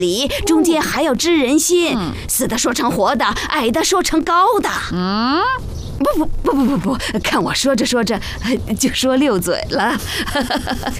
理，中间还要知人心，死的说成活的，矮的说成高的。不，看我说着说着就说溜嘴了。